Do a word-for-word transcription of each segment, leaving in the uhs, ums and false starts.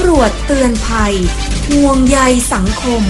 ำรวจเตือนภัยห่วงใยสังคม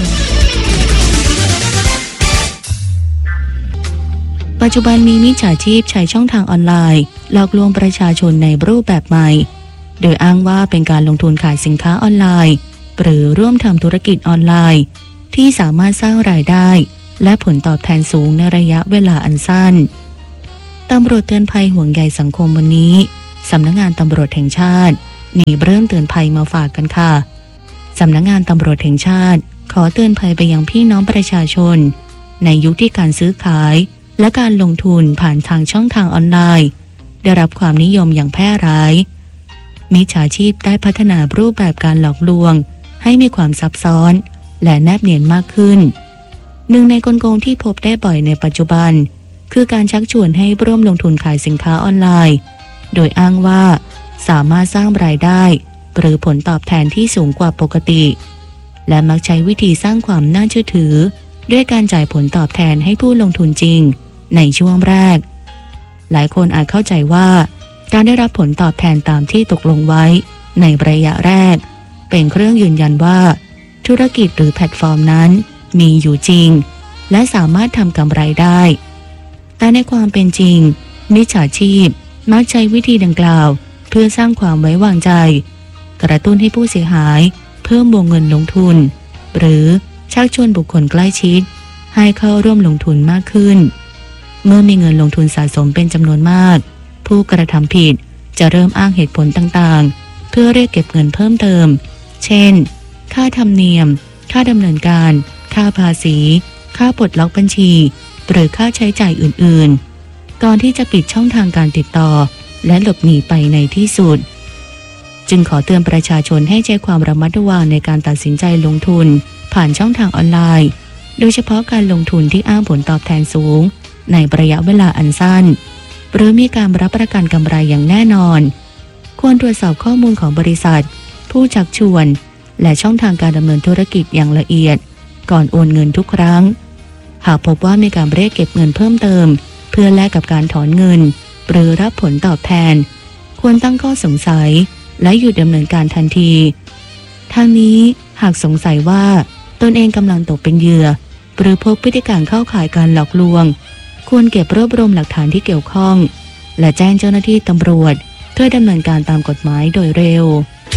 ปัจจุบันมีมิจฉาชีพใช้ช่องทางออนไลน์หลอกลวงประชาชนในรูปแบบใหม่โดยอ้างว่าเป็นการลงทุนขายสินค้าออนไลน์หรือร่วมทำธุรกิจออนไลน์ที่สามารถสร้างรายได้และผลตอบแทนสูงในระยะเวลาอันสั้นตำรวจเตือนภัยห่วงใยสังคมวันนี้สำนักงานตำรวจแห่งชาติมีเรื่องเตือนภัยมาฝากกันค่ะสำนักงานตำรวจแห่งชาติขอเตือนภัยไปยังพี่น้องประชาชนในยุคที่การซื้อขายและการลงทุนผ่านทางช่องทางออนไลน์ได้รับความนิยมอย่างแพร่หลายมิจฉาชีพได้พัฒนารูปแบบการหลอกลวงให้มีความซับซ้อนและแนบเนียนมากขึ้นหนึ่งในกลโกงที่พบได้บ่อยในปัจจุบันคือการชักชวนให้ร่วมลงทุนขายสินค้าออนไลน์โดยอ้างว่าสามารถสร้างรายได้หรือผลตอบแทนที่สูงกว่าปกติและมักใช้วิธีสร้างความน่าเชื่อถือด้วยการจ่ายผลตอบแทนให้ผู้ลงทุนจริงในช่วงแรกหลายคนอาจเข้าใจว่าการได้รับผลตอบแทนตามที่ตกลงไว้ในระยะแรกเป็นเครื่องยืนยันว่าธุรกิจหรือแพลตฟอร์มนั้นมีอยู่จริงและสามารถทำกำไรได้แต่ในความเป็นจริงมิจฉาชีพมักใช้วิธีดังกล่าวเพื่อสร้างความไว้วางใจกระตุ้นให้ผู้เสียหายเพิ่มวงเงินลงทุนหรือชักชวนบุคคลใกล้ชิดให้เข้าร่วมลงทุนมากขึ้นเมื่อมีเงินลงทุนสะสมเป็นจำนวนมากผู้กระทำผิดจะเริ่มอ้างเหตุผลต่างๆเพื่อเรียกเก็บเงินเพิ่มเติมเช่นค่าธรรมเนียมค่าดำเนินการค่าภาษีค่าปลดล็อกบัญชีหรือค่าใช้จ่ายอื่นๆก่อนที่จะปิดช่องทางการติดต่อและหลบหนีไปในที่สุดจึงขอเตือนประชาชนให้ใช้ความระมัดระวังในการตัดสินใจลงทุนผ่านช่องทางออนไลน์โดยเฉพาะการลงทุนที่อ้างผลตอบแทนสูงในระยะเวลาอันสั้นหรือมีการรับประกันกำไรอย่างแน่นอนควรตรวจสอบข้อมูลของบริษัทผู้ชักชวนและช่องทางการดำเนินธุรกิจอย่างละเอียดก่อนโอนเงินทุกครั้งหากพบว่ามีการเรียกเก็บเงินเพิ่มเติมเพื่อแลกกับการถอนเงินหรือรับผลตอบแทนควรตั้งข้อสงสัยและหยุดดำเนินการทันทีทางนี้หากสงสัยว่าตนเองกำลังตกเป็นเหยื่อหรือพบพฤติการเข้าข่ายการหลอกลวงควรเก็บรวบรวมหลักฐานที่เกี่ยวข้องและแจ้งเจ้าหน้าที่ตำรวจเพื่อดำเนินการตามกฎหมายโดยเร็ว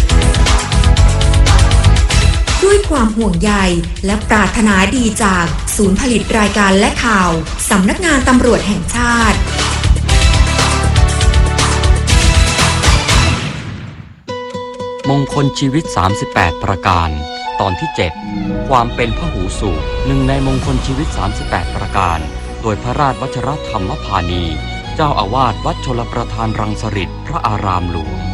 ด้วยความห่วงใยและปรารถนาดีจากศูนย์ผลิตรายการและข่าวสำนักงานตำรวจแห่งชาติมงคลชีวิตสามสิบแปดประการตอนที่เจ็ดความเป็นพหูสูตรหนึ่งในมงคลชีวิตสามสิบแปดประการโดยพระราชวชรธรรมพานีเจ้าอาวาสวัดชลประทานรังสฤษฎ์พระอารามหลวง